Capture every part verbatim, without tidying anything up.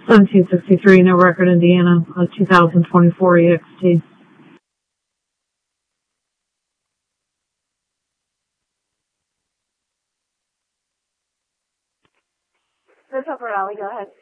seventeen sixty-three, no record, Indiana, a two thousand twenty-four E X T. This Upper Valley, go ahead.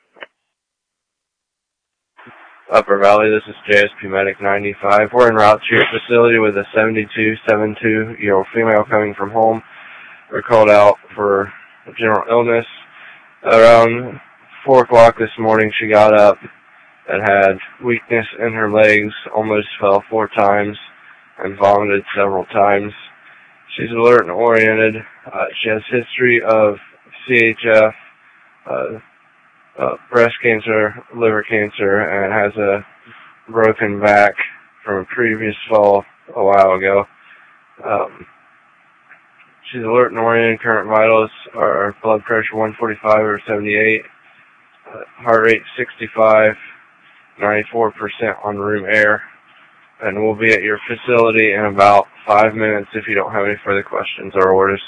Upper Valley, this is J S P Medic ninety-five. We're en route to your facility with a seventy-two seventy-two-year-old female coming from home. We're called out for general illness. Around four o'clock this morning, she got up and had weakness in her legs, almost fell four times, and vomited several times. She's alert and oriented. Uh, she has history of C H F, uh, uh, breast cancer, liver cancer, and has a broken back from a previous fall a while ago. Um, she's alert and oriented. Current vitals are blood pressure one forty-five over seventy-eight, uh, heart rate sixty-five, ninety-four percent on room air, and we'll be at your facility in about five minutes if you don't have any further questions or orders.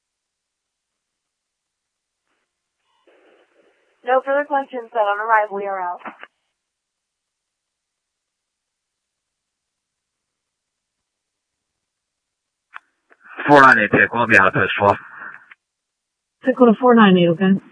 No further questions, but on arrival, we are out. four ninety-eight, take Columbia, post four. Take one to four ninety, okay?